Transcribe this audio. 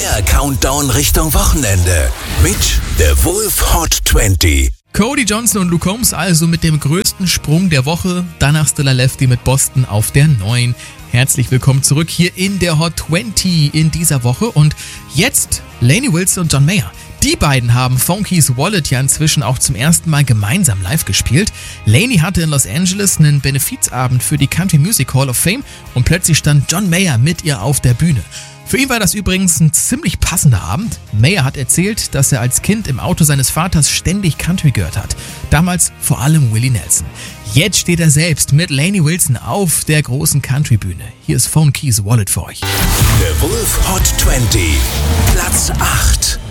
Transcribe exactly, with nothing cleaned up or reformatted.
Neuer Countdown Richtung Wochenende mit The Wolf Hot zwanzig. Cody Johnson und Luke Combs also mit dem größten Sprung der Woche. Danach Stella Lefty mit Boston auf der neun. Herzlich willkommen zurück hier in der Hot zwanzig in dieser Woche. Und jetzt Lainey Wilson und John Mayer. Die beiden haben Funky's Wallet ja inzwischen auch zum ersten Mal gemeinsam live gespielt. Lainey hatte in Los Angeles einen Benefizabend für die Country Music Hall of Fame und plötzlich stand John Mayer mit ihr auf der Bühne. Für ihn war das übrigens ein ziemlich passender Abend. Mayer hat erzählt, dass er als Kind im Auto seines Vaters ständig Country gehört hat. Damals vor allem Willie Nelson. Jetzt steht er selbst mit Lainey Wilson auf der großen Country-Bühne. Hier ist Funky's Wallet für euch. The Wolf Hot zwanzig, Platz acht.